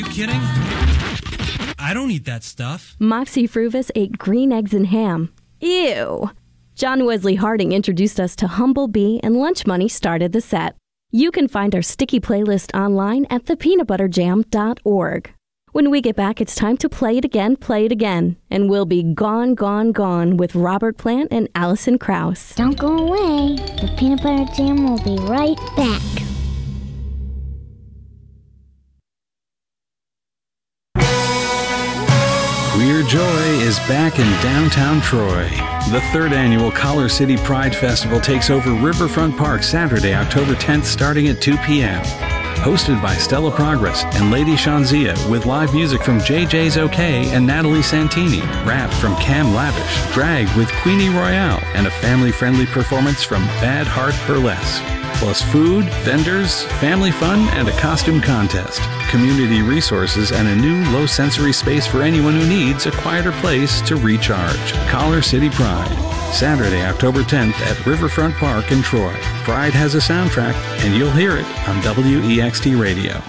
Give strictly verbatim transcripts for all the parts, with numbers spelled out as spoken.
You kidding? I don't eat that stuff. Moxie Fruvis ate green eggs and ham. Ew. John Wesley Harding introduced us to Humble Bee, and Lunch Money started the set. You can find our sticky playlist online at the peanut butter jam dot org. When we get back, it's time to play it again, play it again. And we'll be Gone, Gone, Gone with Robert Plant and Alison Krauss. Don't go away. The Peanut Butter Jam will be right back. Queer Joy is back in downtown Troy. The third annual Collar City Pride Festival takes over Riverfront Park Saturday, October tenth, starting at two p.m. Hosted by Stella Progress and Lady Shanzia, with live music from J J's OK and Natalie Santini, rap from Cam Lavish, drag with Queenie Royale, and a family-friendly performance from Bad Heart Burlesque. Plus food, vendors, family fun, and a costume contest. Community resources and a new low-sensory space for anyone who needs a quieter place to recharge. Collar City Pride. Saturday, October tenth at Riverfront Park in Troy. Pride has a soundtrack, and you'll hear it on W E X T Radio.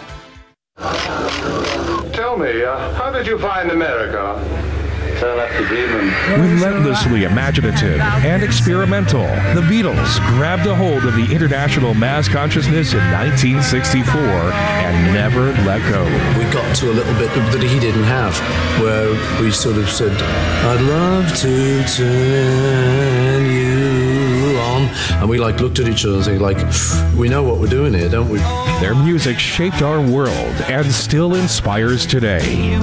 Tell me, uh, how did you find America? Turn up the demon. Relentlessly imaginative and experimental, the Beatles grabbed a hold of the international mass consciousness in nineteen sixty-four and never let go. We got to a little bit that he didn't have, where we sort of said, I'd love to turn you on. And we like looked at each other and said, like, we know what we're doing here, don't we? Their music shaped our world and still inspires today.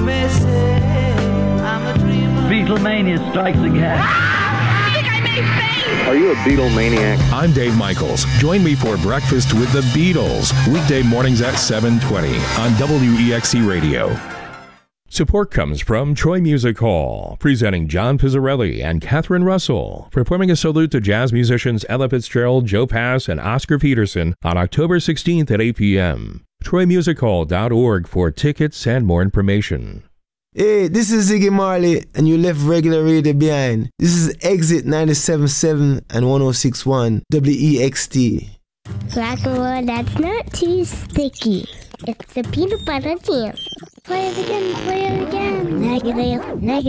Beatlemania strikes again. Ah! I think I may faint! Are you a Beatlemaniac? I'm Dave Michaels. Join me for Breakfast with the Beatles, weekday mornings at seven twenty on W E X T Radio. Support comes from Troy Music Hall, presenting John Pizzarelli and Catherine Russell, performing a salute to jazz musicians Ella Fitzgerald, Joe Pass, and Oscar Peterson on October sixteenth at eight p.m. troy music hall dot org for tickets and more information. Hey, this is Ziggy Marley, and you left regular radio behind. This is Exit ninety-seven point seven and one oh six point one W E X T. Like a word that's not too sticky. It's the Peanut Butter Jam. Play it again, play it again. Negative, negative.